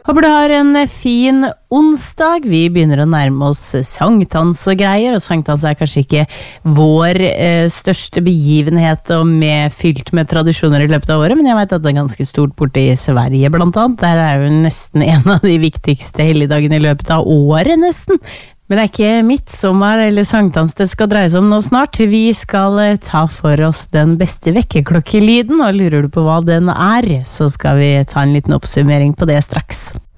Håper du har en fin onsdag. Vi begynner å nærme oss sankthans og greier, og sankthans kanskje ikke vår største begivenhet og fylt med tradisjoner i løpet av året, men jeg vet at det ganske stort borte i Sverige blant annet. Der jo nesten en av de viktigste helligdagene i løpet av året nesten. Men det ikke midtsommer eller sankthans det skal dreie seg om nå snart. Vi skal ta for oss den beste vekkerklokkelyden, og lurer du på hva den så skal vi ta en liten oppsummering på det straks.